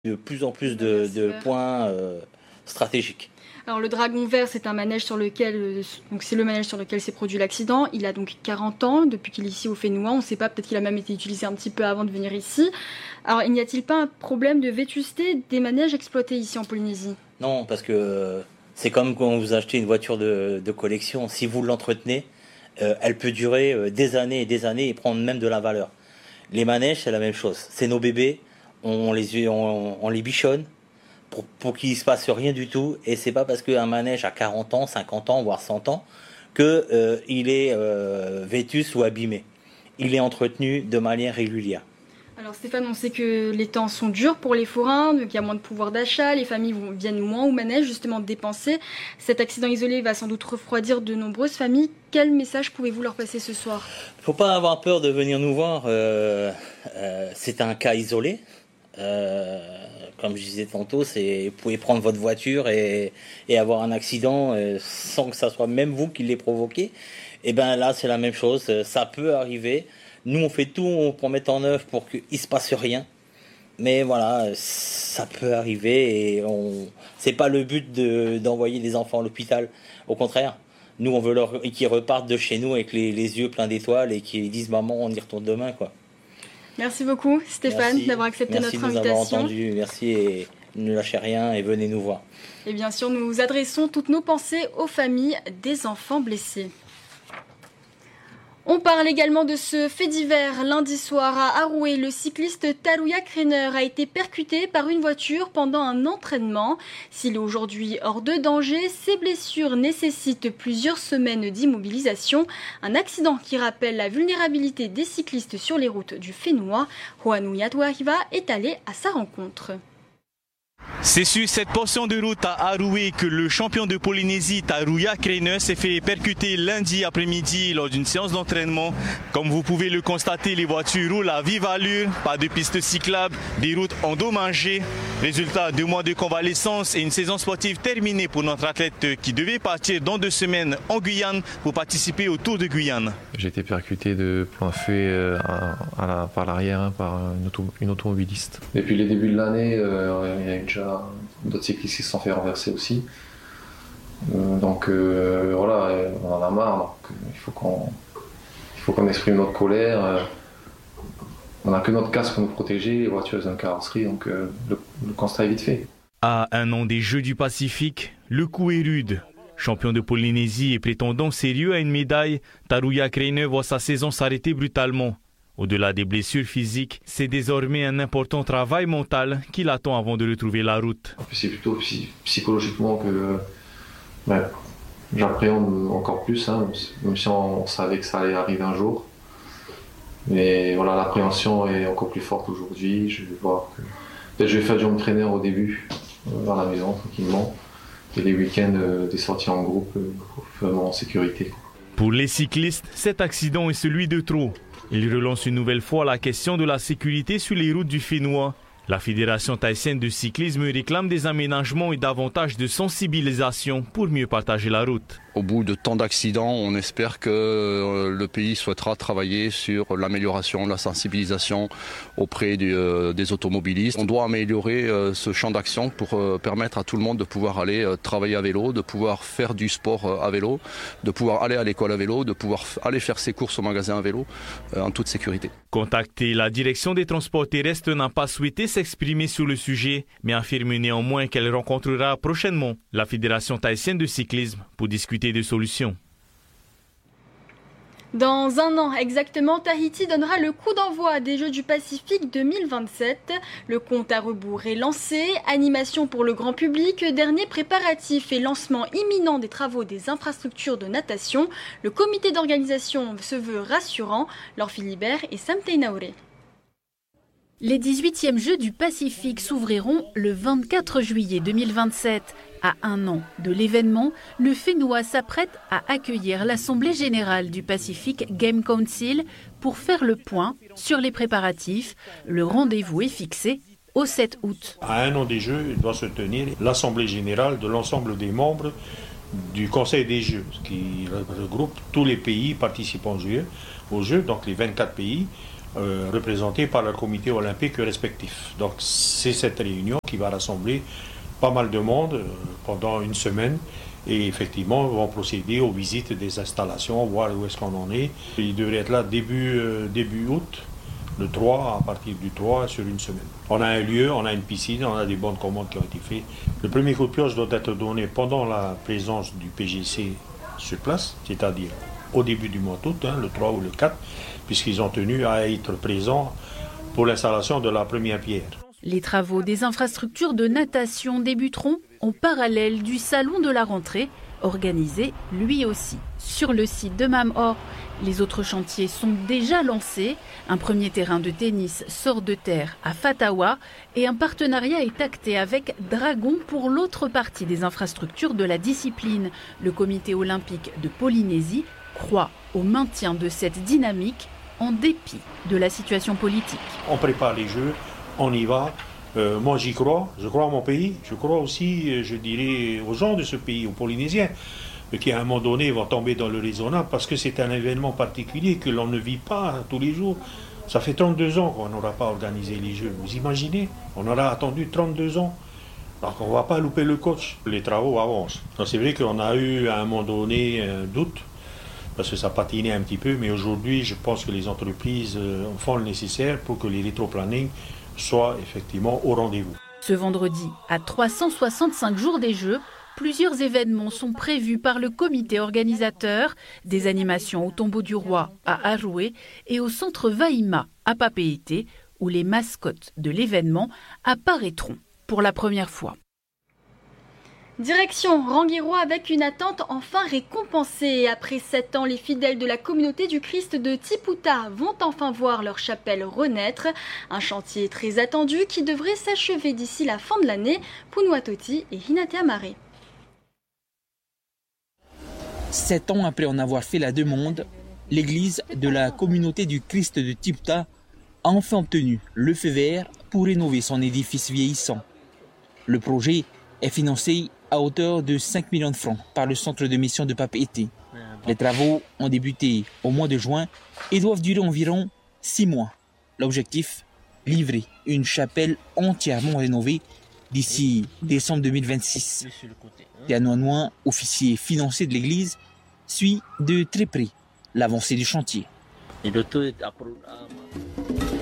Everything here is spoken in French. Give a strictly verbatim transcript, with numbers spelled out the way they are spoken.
de plus en plus de, de points euh, stratégiques. Alors le dragon vert, c'est un manège sur lequel, donc c'est le manège sur lequel s'est produit l'accident. Il a donc quarante ans depuis qu'il est ici au Fénois. On ne sait pas, peut-être qu'il a même été utilisé un petit peu avant de venir ici. Alors n'y a-t-il pas un problème de vétusté des manèges exploités ici en Polynésie? Non, parce que c'est comme quand vous achetez une voiture de, de collection. Si vous l'entretenez, euh, elle peut durer euh, des années et des années et prendre même de la valeur. Les manèges, c'est la même chose. C'est nos bébés, on les, on, on les bichonne pour, pour qu'il ne se passe rien du tout. Et c'est pas parce qu'un manège a quarante ans, cinquante ans, voire cent ans, qu'il euh, est euh, vétus ou abîmé. Il est entretenu de manière régulière. Alors Stéphane, on sait que les temps sont durs pour les forains, qu'il y a moins de pouvoir d'achat, les familles vont, viennent moins au manège justement dépenser. Cet accident isolé va sans doute refroidir de nombreuses familles. Quel message pouvez-vous leur passer ce soir? Il ne faut pas avoir peur de venir nous voir. Euh, euh, c'est un cas isolé. Euh, comme je disais tantôt, c'est, vous pouvez prendre votre voiture et, et avoir un accident euh, sans que ça soit même vous qui l'ayez provoqué. Et bien là, c'est la même chose. Ça peut arriver. Nous, on fait tout pour mettre en œuvre pour qu'il ne se passe rien. Mais voilà, ça peut arriver et on... c'est pas le but de, d'envoyer des enfants à l'hôpital. Au contraire, nous, on veut leur... qu'ils repartent de chez nous avec les, les yeux pleins d'étoiles et qu'ils disent « Maman, on y retourne demain. » quoi. Merci beaucoup, Stéphane, Merci. d'avoir accepté Merci notre de nous invitation. avoir entendus. Merci et ne lâchez rien et venez nous voir. Et bien sûr, nous adressons toutes nos pensées aux familles des enfants blessés. On parle également de ce fait divers. Lundi soir à Aroué, le cycliste Taruya Kreiner a été percuté par une voiture pendant un entraînement. S'il est aujourd'hui hors de danger, ses blessures nécessitent plusieurs semaines d'immobilisation. Un accident qui rappelle la vulnérabilité des cyclistes sur les routes du Fénois. Juanu Yatuariva est allé à sa rencontre. C'est sur cette portion de route à Aroué que le champion de Polynésie Taruya Kreiner s'est fait percuter lundi après-midi lors d'une séance d'entraînement. Comme vous pouvez le constater, les voitures roulent à vive allure, pas de pistes cyclables, des routes endommagées. Résultat, deux mois de convalescence et une saison sportive terminée pour notre athlète qui devait partir dans deux semaines en Guyane pour participer au Tour de Guyane. J'ai été percuté de plein fouet à, à la, par l'arrière hein, par une, auto, une automobiliste. Depuis les débuts de l'année, euh, il y a eu déjà d'autres cyclistes qui se sont fait renverser aussi. Euh, donc euh, voilà, on en a marre. Donc, il faut qu'on, il faut qu'on exprime notre colère. Euh, on n'a que notre casque pour nous protéger, les voitures elles ont une carrosserie, donc euh, le, le constat est vite fait. À un an des Jeux du Pacifique, le coup est rude. Champion de Polynésie et prétendant sérieux à une médaille, Taruya Kreiner voit sa saison s'arrêter brutalement. Au-delà des blessures physiques, c'est désormais un important travail mental qui l'attend avant de retrouver la route. C'est plutôt psychologiquement que ouais, j'appréhende encore plus, hein, même si on savait que ça allait arriver un jour. Mais voilà, l'appréhension est encore plus forte aujourd'hui. Je vais voir que peut-être je vais faire du home trainer au début, euh, à la maison tranquillement. Et les week-ends, euh, des sorties en groupe, euh, vraiment en sécurité. Quoi. Pour les cyclistes, cet accident est celui de trop. Il relance une nouvelle fois la question de la sécurité sur les routes du Fénois. La Fédération thaïsienne de cyclisme réclame des aménagements et davantage de sensibilisation pour mieux partager la route. Au bout de tant d'accidents, on espère que le pays souhaitera travailler sur l'amélioration, la sensibilisation auprès du, euh, des automobilistes. On doit améliorer euh, ce champ d'action pour euh, permettre à tout le monde de pouvoir aller euh, travailler à vélo, de pouvoir faire du sport euh, à vélo, de pouvoir aller à l'école à vélo, de pouvoir f- aller faire ses courses au magasin à vélo euh, en toute sécurité. Contacté, la direction des transports terrestres n'a pas souhaité s'exprimer sur le sujet, mais affirme néanmoins qu'elle rencontrera prochainement la Fédération thaïsienne de cyclisme pour discuter de solutions. Dans un an exactement, Tahiti donnera le coup d'envoi des Jeux du Pacifique deux mille vingt-sept. Le compte à rebours est lancé, animation pour le grand public, dernier préparatif et lancement imminent des travaux des infrastructures de natation. Le comité d'organisation se veut rassurant. Laure Philibert et Sam Teinaure. Les dix-huitièmes Jeux du Pacifique s'ouvriront le vingt-quatre juillet deux mille vingt-sept. À un an de l'événement, le Fénois s'apprête à accueillir l'Assemblée générale du Pacific Game Council pour faire le point sur les préparatifs. Le rendez-vous est fixé au sept août. À un an des Jeux, il doit se tenir l'Assemblée générale de l'ensemble des membres du Conseil des Jeux, qui regroupe tous les pays participants aux Jeux, aux Jeux donc les vingt-quatre pays. euh, représentés par leur comité olympique respectif. Donc c'est cette réunion qui va rassembler pas mal de monde euh, pendant une semaine. Et effectivement, vont procéder aux visites des installations, voir où est-ce qu'on en est. Il devrait être là début, euh, début août, le trois, à partir du trois, sur une semaine. On a un lieu, on a une piscine, on a des bonnes commandes qui ont été faites. Le premier coup de pioche doit être donné pendant la présence du P G C sur place, c'est-à-dire au début du mois d'août, hein, le trois ou le quatre, puisqu'ils ont tenu à être présents pour l'installation de la première pierre. Les travaux des infrastructures de natation débuteront en parallèle du salon de la rentrée, organisé lui aussi sur le site de Mamor. Les autres chantiers sont déjà lancés. Un premier terrain de tennis sort de terre à Fatawa et un partenariat est acté avec Dragon pour l'autre partie des infrastructures de la discipline. Le comité olympique de Polynésie croit au maintien de cette dynamique en dépit de la situation politique. On prépare les Jeux. On y va. Euh, moi, j'y crois. Je crois à mon pays. Je crois aussi, je dirais, aux gens de ce pays, aux Polynésiens, qui à un moment donné vont tomber dans le raisonnable parce que c'est un événement particulier que l'on ne vit pas tous les jours. Ça fait trente-deux ans qu'on n'aura pas organisé les Jeux. Vous imaginez? On aura attendu trente-deux ans. Donc on ne va pas louper le coach. Les travaux avancent. Donc c'est vrai qu'on a eu à un moment donné un doute parce que ça patinait un petit peu, mais aujourd'hui, je pense que les entreprises font le nécessaire pour que les rétro-plannings soit effectivement au rendez-vous. Ce vendredi, à trois cent soixante-cinq jours des Jeux, plusieurs événements sont prévus par le comité organisateur, des animations au Tombeau du Roi à Aroué et au centre Vaima à Papeete, où les mascottes de l'événement apparaîtront pour la première fois. Direction Rangiroa avec une attente enfin récompensée. Après sept ans, les fidèles de la communauté du Christ de Tiputa vont enfin voir leur chapelle renaître. Un chantier très attendu qui devrait s'achever d'ici la fin de l'année. Punuatoti et Hinate Amare. Sept ans après en avoir fait la demande, l'église de la communauté du Christ de Tiputa a enfin obtenu le feu vert pour rénover son édifice vieillissant. Le projet est financé à hauteur de cinq millions de francs par le centre de mission de Papeete. Les travaux ont débuté au mois de juin et doivent durer environ six mois. L'objectif, livrer une chapelle entièrement rénovée d'ici décembre deux mille vingt-six. Tianoanoin, officier financier de l'église, suit de très près l'avancée du chantier.